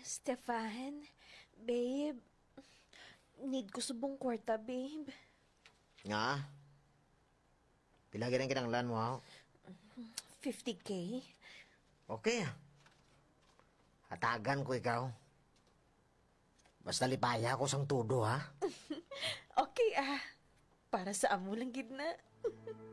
Stefan, babe, need ko subong kwarta, babe. Nga? Pila ginang kinanglan mo, ha? 50K? Okay, ah. Hatagan ko ikaw. Basta lipaya ko sang tudo, ha? Okay, para sa amo lang gid na.